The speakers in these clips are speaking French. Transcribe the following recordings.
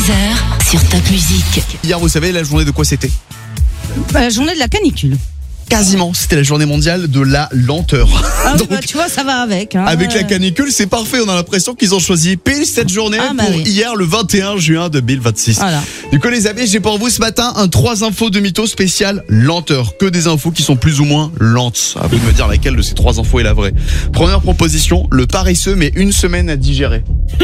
6h sur Top Music. Hier, vous savez, la journée de quoi c'était ? La journée de la canicule. Quasiment, c'était la journée mondiale de la lenteur. Ah oui, Donc, tu vois, ça va avec. Hein. avec la canicule, c'est parfait. On a l'impression qu'ils ont choisi pile cette journée pour hier, le 21 juin 2026. Voilà. Du coup, les amis, j'ai pour vous ce matin un 3 infos de mytho spécial lenteur. Que des infos qui sont plus ou moins lentes. À vous de me dire laquelle de ces 3 infos est la vraie. Première proposition, le paresseux met 1 semaine à digérer.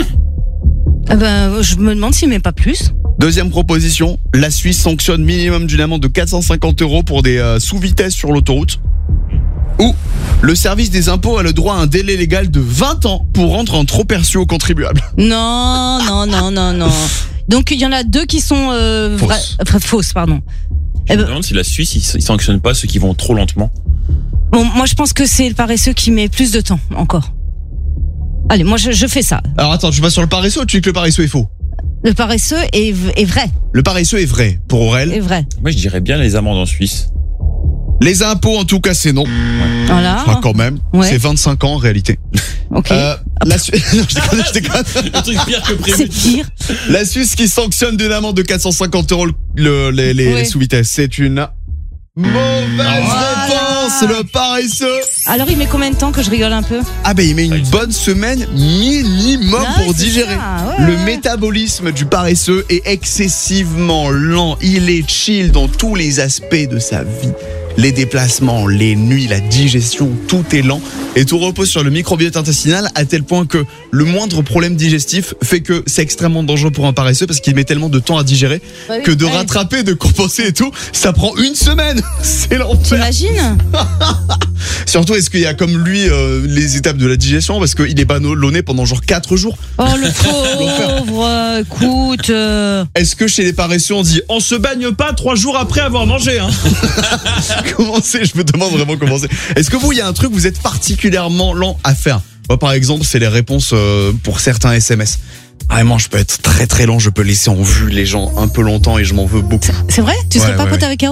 Je me demande s'il met pas plus. Deuxième proposition, la Suisse sanctionne minimum d'une amende de 450 € pour des sous-vitesses sur l'autoroute. Ou le service des impôts a le droit à un délai légal de 20 ans pour rendre un trop perçu aux contribuables. Non. Donc il y en a 2 qui sont fausses, pardon. Je me demande si la Suisse, ils sanctionnent pas ceux qui vont trop lentement. Bon, moi je pense que c'est le paresseux qui met plus de temps encore. Allez, moi je fais ça. Alors attends, tu vas sur le paresseux ou tu dis que le paresseux est faux ? Le paresseux est vrai. Le paresseux est vrai pour Aurel. Est vrai. Moi, je dirais bien les amendes en Suisse. Les impôts, en tout cas, c'est non. Voilà. Enfin, quand même. Ouais. C'est 25 ans en réalité. Ok. La Suisse... Non, je déconne. Un truc pire que prévu. C'est pire. La Suisse qui sanctionne d'une amende de 450 € les sous-vitesses. C'est une mauvaise réponse, le paresseux. Alors il met combien de temps que je rigole un peu ? Ah ben il met une bonne semaine minimum pour digérer. Ça, ouais. Le métabolisme du paresseux est excessivement lent. Il est chill dans tous les aspects de sa vie. Les déplacements, les nuits, la digestion, tout est lent. Et tout repose sur le microbiote intestinal à tel point que le moindre problème digestif fait que c'est extrêmement dangereux pour un paresseux parce qu'il met tellement de temps à digérer que de rattraper, de compenser et tout, ça prend 1 semaine. C'est l'enfer. T'imagines ? Surtout, est-ce qu'il y a comme lui les étapes de la digestion parce qu'il est ballonné pendant genre 4 jours. Oh le pauvre, écoute. Est-ce que chez les paresseux on dit On se baigne pas 3 jours après avoir mangé, hein. comment c'est ? Je me demande vraiment comment c'est. Est-ce que vous, il y a un truc vous êtes particulièrement lent à faire ? Moi, par exemple, c'est les réponses pour certains SMS. Vraiment, je peux être très très lent, je peux laisser en vue les gens un peu longtemps et je m'en veux beaucoup. C'est vrai ? Tu serais pas pote avec Erwan ?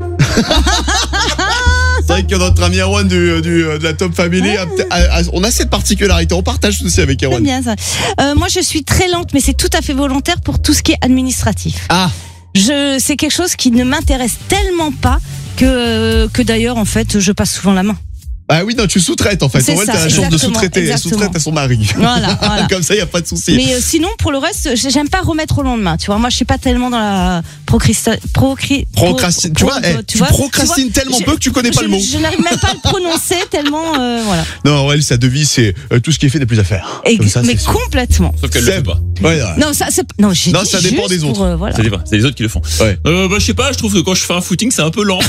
C'est vrai que notre ami Erwan de la Top Family, on a cette particularité, on partage aussi avec Erwan. C'est bien ça. Moi, je suis très lente, mais c'est tout à fait volontaire pour tout ce qui est administratif. Ah. C'est quelque chose qui ne m'intéresse tellement pas que d'ailleurs, en fait, je passe souvent la main. Ah oui, non, tu sous-traites en fait. C'est En fait, ça, t'as la chance de exactement, sous-traiter. Elle exactement. sous-traite à son mari. Voilà. Comme ça, il n'y a pas de souci. Mais sinon, pour le reste, j'aime pas remettre au lendemain. Tu vois, moi, je suis pas tellement dans la Procrastine. Tu vois, tu procrastines tellement peu que tu connais pas le mot. Je n'arrive même pas à le prononcer tellement, voilà. Non, elle, sa devise, c'est tout ce qui est fait n'est plus à faire. Comme ça, mais c'est sûr. complètement. Sauf qu'elle le fait pas. Ouais, Non, ça dépend des autres. Voilà. C'est les autres qui le font. Ouais. Je sais pas, je trouve que quand je fais un footing, c'est un peu lent.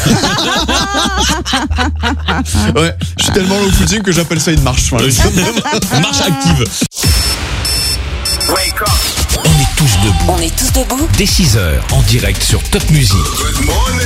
Ouais, je suis tellement low footing que j'appelle ça une marche. Voilà. Marche active. On est tous debout. On est tous debout Dès 6h, en direct sur Top Music.